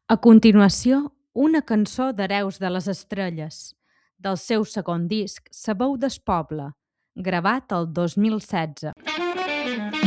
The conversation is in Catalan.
A continuació, una cançó d'Hereus de les Estrelles, del seu segon disc Sa veu del poble, gravat el 2016.